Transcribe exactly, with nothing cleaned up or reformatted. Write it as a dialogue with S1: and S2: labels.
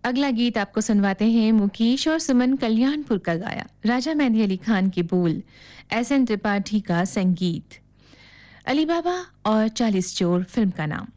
S1: अगला गीत आपको सुनवाते हैं मुकेश और सुमन कल्याणपुर का गाया, राजा मेहंदी अली खान के बोल, एस एन त्रिपाठी का संगीत। अली बाबा और चालीस चोर फिल्म का नाम।